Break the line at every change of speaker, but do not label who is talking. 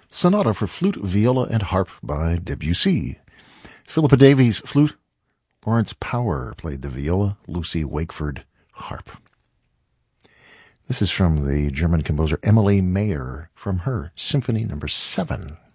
Sonata for Flute, Viola, and Harp by Debussy. Philippa Davies, flute. Lawrence Power played the viola. Lucy Wakeford, harp. This is from the German composer Emily Mayer from her Symphony No. 7